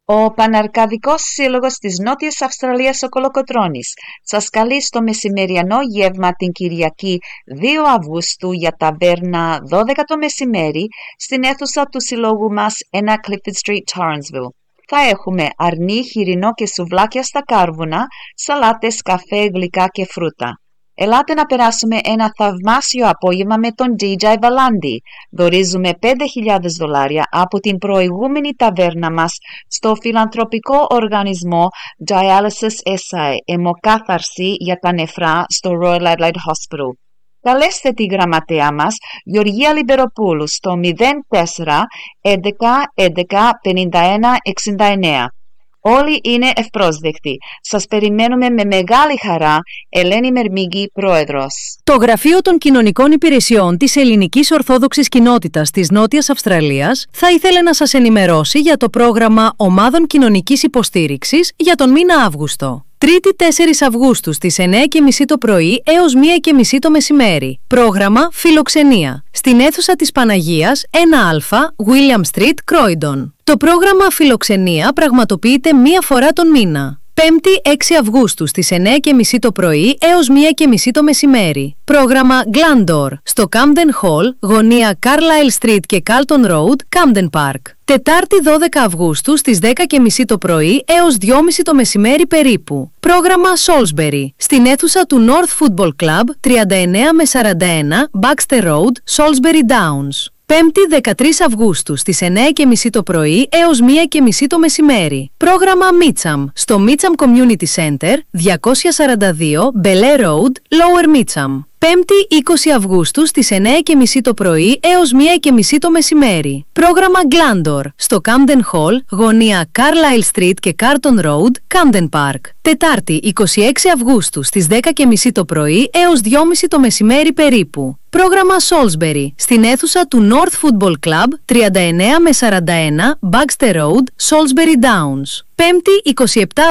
Ο Παναρκαδικός Σύλλογος της Νότιας Αυστραλίας ο Κολοκοτρώνης σας καλεί στο μεσημεριανό γεύμα την Κυριακή 2 Αυγούστου για ταβέρνα 12 το μεσημέρι στην αίθουσα του συλλόγου μας 1 Clifford Street, Torrensville. Θα έχουμε αρνί, χοιρινό και σουβλάκια στα κάρβουνα, σαλάτες, καφέ, γλυκά και φρούτα. Ελάτε να περάσουμε ένα θαυμάσιο απόγευμα με τον DJ Βαλάντι. Δωρίζουμε $5,000 από την προηγούμενη ταβέρνα μας στο φιλανθρωπικό οργανισμό Dialysis SA, αιμοκάθαρση για τα νεφρά στο Royal Adelaide Hospital. Καλέστε τη γραμματέα μας, Γεωργία Λιμπεροπούλου, στο 04 11 11 51 69. Όλοι είναι ευπρόσδεκτοι. Σας περιμένουμε με μεγάλη χαρά. Ελένη Μερμίγκη, Πρόεδρος. Το Γραφείο των Κοινωνικών Υπηρεσιών της Ελληνικής Ορθόδοξης Κοινότητας της Νότιας Αυστραλίας θα ήθελε να σας ενημερώσει για το πρόγραμμα Ομάδων Κοινωνικής Υποστήριξης για τον μήνα Αύγουστο. Τρίτη 4 Αυγούστου στις 9:30 το πρωί έως 1:30 το μεσημέρι. Πρόγραμμα Φιλοξενία. Στην αίθουσα της Παναγίας 1Α, William Street, Croydon. Το πρόγραμμα Φιλοξενία πραγματοποιείται μία φορά τον μήνα. Πέμπτη 6 Αυγούστου στις 9:30 το πρωί έως 1:30 το μεσημέρι. Πρόγραμμα Glandor στο Camden Hall, γωνία Carlisle Street και Carlton Road, Camden Park. Τετάρτη 12 Αυγούστου στις 10:30 το πρωί έως 2:30 το μεσημέρι περίπου. Πρόγραμμα Salisbury στην αίθουσα του North Football Club 39 με 41 Baxter Road, Salisbury Downs. Πέμπτη 13 Αυγούστου στις 9:30 το πρωί έως 1:30 το μεσημέρι. Πρόγραμμα Meacham στο Meacham Community Center 242 Belair Road, Lower Meacham. Πέμπτη 20 Αυγούστου στις 9:30 το πρωί έως 1:30 το μεσημέρι. Πρόγραμμα Glandor στο Camden Hall, γωνία Carlisle Street και Carlton Road, Camden Park. Τετάρτη 26 Αυγούστου στις 10:30 το πρωί έως 2:30 το μεσημέρι περίπου. Πρόγραμμα Salisbury στην αίθουσα του North Football Club 39 με 41 Baxter Road, Salisbury Downs. Πέμπτη 27